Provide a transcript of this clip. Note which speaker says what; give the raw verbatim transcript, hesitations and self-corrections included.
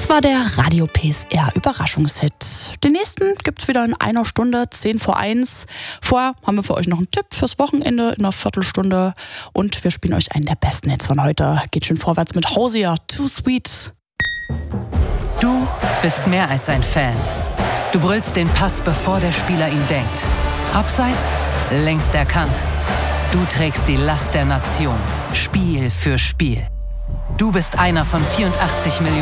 Speaker 1: Das war der Radio P S R Überraschungshit. Den nächsten gibt's wieder in einer Stunde, zehn vor eins. Vorher haben wir für euch noch einen Tipp fürs Wochenende in einer Viertelstunde. Und wir spielen euch einen der besten Hits von heute. Geht schön vorwärts mit Hosier, Too Sweet.
Speaker 2: Du bist mehr als ein Fan. Du brüllst den Pass, bevor der Spieler ihn denkt. Abseits, längst erkannt. Du trägst die Last der Nation, Spiel für Spiel. Du bist einer von vierundachtzig Millionen